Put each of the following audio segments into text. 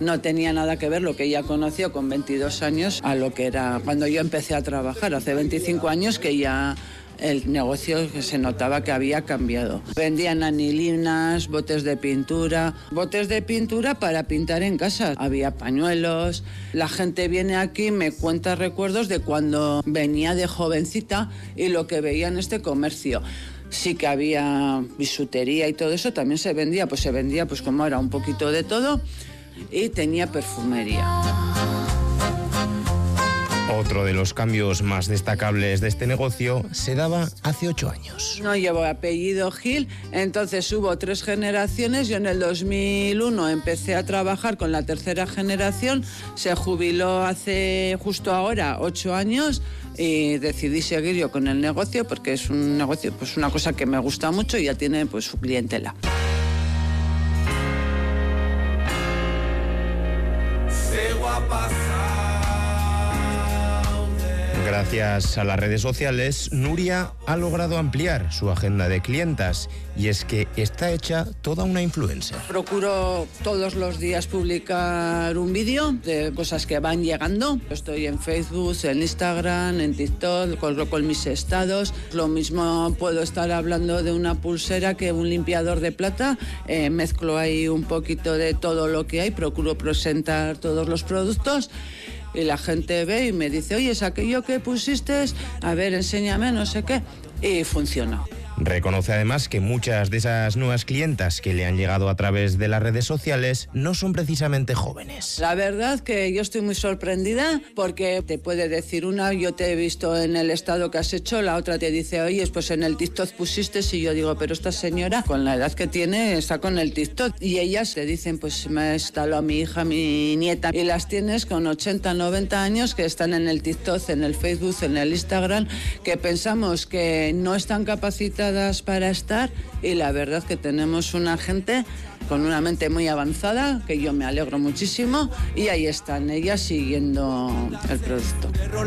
No tenía nada que ver lo que ella conoció con 22 años a lo que era cuando yo empecé a trabajar, hace 25 años, que ya el negocio se notaba que había cambiado. Vendían anilinas, botes de pintura para pintar en casa. Había pañuelos. La gente viene aquí, me cuenta recuerdos de cuando venía de jovencita y lo que veía en este comercio. Sí que había bisutería y todo eso, también se vendía pues como era un poquito de todo, y tenía perfumería. Otro de los cambios más destacables de este negocio se daba hace 8 años. No llevo apellido Gil, entonces hubo 3 generaciones. Yo en el 2001 empecé a trabajar con la tercera generación, se jubiló hace justo ahora 8 años y decidí seguir yo con el negocio porque es un negocio, pues una cosa que me gusta mucho y ya tiene pues su clientela. Gracias a las redes sociales, Nuria ha logrado ampliar su agenda de clientas y es que está hecha toda una influencer. Procuro todos los días publicar un vídeo de cosas que van llegando. Estoy en Facebook, en Instagram, en TikTok, coloco en mis estados. Lo mismo puedo estar hablando de una pulsera que un limpiador de plata. Mezclo ahí un poquito de todo lo que hay, procuro presentar todos los productos. Y la gente ve y me dice, oye, ¿es aquello que pusiste? A ver, enséñame, no sé qué. Y funciona. Reconoce además que muchas de esas nuevas clientas que le han llegado a través de las redes sociales no son precisamente jóvenes. La verdad que yo estoy muy sorprendida porque te puede decir una, yo te he visto en el estado que has hecho, la otra te dice, oye, pues en el TikTok pusiste, y yo digo, pero esta señora con la edad que tiene está con el TikTok. Y ellas te dicen, pues me ha instalado a mi hija, mi nieta, y las tienes con 80, 90 años que están en el TikTok, en el Facebook, en el Instagram, que pensamos que no están capacitadas para estar, y la verdad que tenemos una gente con una mente muy avanzada, que yo me alegro muchísimo, y ahí están ellas siguiendo el producto.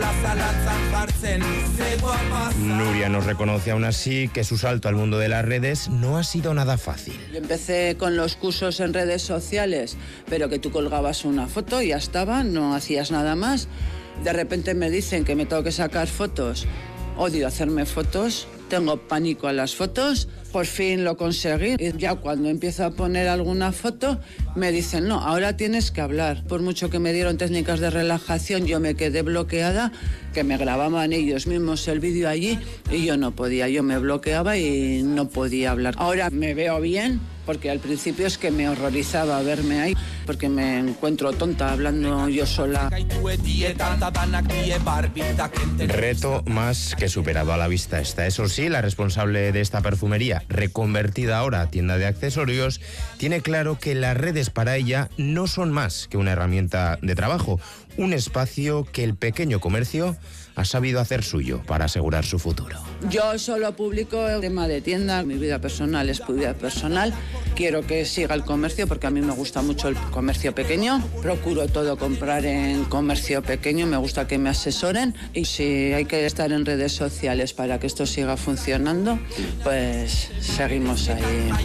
Nuria nos reconoce aún así que su salto al mundo de las redes no ha sido nada fácil. Yo empecé con los cursos en redes sociales, pero que tú colgabas una foto y ya estaba, no hacías nada más. De repente me dicen que me tengo que sacar fotos. Odio hacerme fotos, tengo pánico a las fotos, por fin lo conseguí. Y ya cuando empiezo a poner alguna foto, me dicen, no, ahora tienes que hablar. Por mucho que me dieron técnicas de relajación, yo me quedé bloqueada, que me grababan ellos mismos el vídeo allí y yo no podía, yo me bloqueaba y no podía hablar. Ahora me veo bien, porque al principio es que me horrorizaba verme ahí, porque me encuentro tonta hablando yo sola. Reto más que superado a la vista está. Eso sí, la responsable de esta perfumería, reconvertida ahora a tienda de accesorios, tiene claro que las redes para ella no son más que una herramienta de trabajo, un espacio que el pequeño comercio ha sabido hacer suyo para asegurar su futuro. Yo solo publico el tema de tienda, mi vida personal es vida personal. Quiero que siga el comercio porque a mí me gusta mucho el comercio pequeño. Procuro todo comprar en comercio pequeño, me gusta que me asesoren. Y si hay que estar en redes sociales para que esto siga funcionando, pues seguimos ahí.